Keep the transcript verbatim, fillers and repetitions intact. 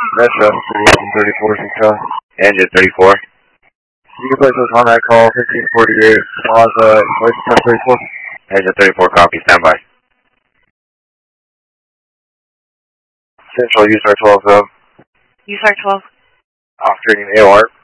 Metro, thirty-four, Central. Engine thirty-four. You can place us on that call, fifteen forty-eight, Plaza, Voice ten thirty-four. Engine thirty-four, copy, standby. Central, U S A R twelve, go. U S A R twelve. Off trading A O R.